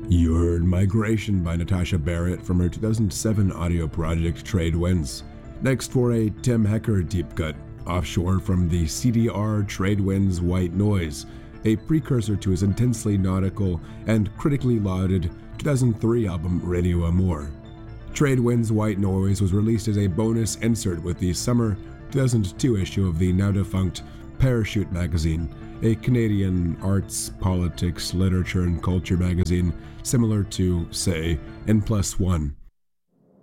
You heard Migration by Natasha Barrett from her 2007 audio project Trade Winds. Next for a Tim Hecker deep cut, offshore from the CDR Trade Winds White Noise, a precursor to his intensely nautical and critically lauded 2003 album Radio Amour. Trade Winds White Noise was released as a bonus insert with the summer 2002 issue of the now-defunct Parachute magazine, a Canadian arts, politics, literature, and culture magazine similar to, say, N+1.